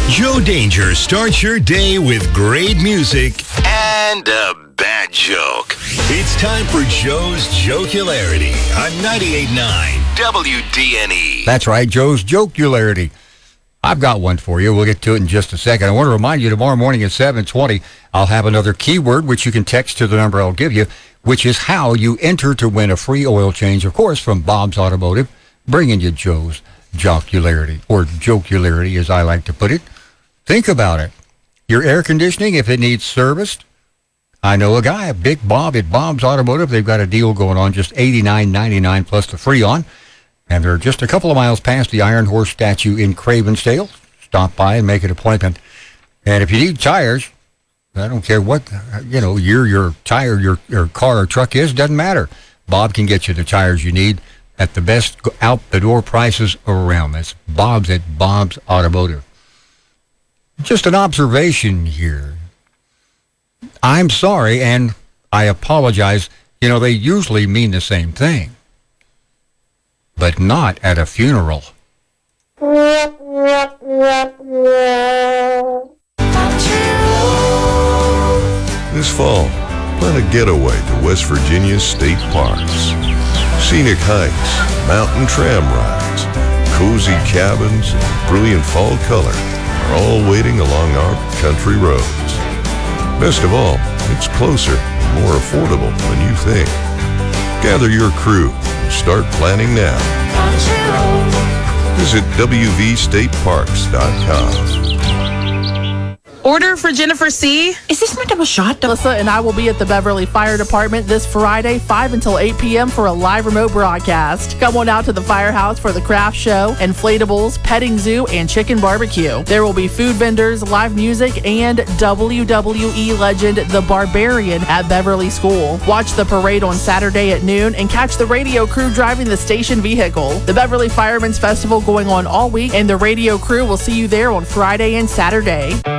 Joe Danger starts your day with great music and a bad joke. It's time for Joe's Jocularity on 98.9 WDNE. That's right, Joe's Jocularity. I've got one for you. We'll get to it in just a second. I want to remind you, tomorrow morning at 7:20, I'll have another keyword, which you can text to the number I'll give you, which is how you enter to win a free oil change, of course, from Bob's Automotive, bringing you Joe's Jocularity, or Jocularity, as I like to put it. Think about it. Your air conditioning, if it needs serviced, I know a guy, Big Bob at Bob's Automotive. They've got a deal going on, just $89.99 plus the Freon. And they're just a couple of miles past the Iron Horse statue in Cravensdale. Stop by and make an appointment. And if you need tires, I don't care what, year your tire, your car or truck is, doesn't matter. Bob can get you the tires you need at the best out-the-door prices around. That's Bob's at Bob's Automotive. Just an observation here. I'm sorry, and I apologize. They usually mean the same thing. But not at a funeral. This fall, plan a getaway to West Virginia's state parks. Scenic hikes, mountain tram rides, cozy cabins, and brilliant fall color are all waiting along our country roads. Best of all, it's closer and more affordable than you think. Gather your crew and start planning now. Visit wvstateparks.com. Order for Jennifer C. Is this my double shot? Melissa and I will be at the Beverly Fire Department this Friday, 5 until 8 p.m. for a live remote broadcast. Come on out to the firehouse for the craft show, inflatables, petting zoo, and chicken barbecue. There will be food vendors, live music, and WWE legend The Barbarian at Beverly School. Watch the parade on Saturday at noon and catch the radio crew driving the station vehicle. The Beverly Firemen's Festival going on all week, and the radio crew will see you there on Friday and Saturday.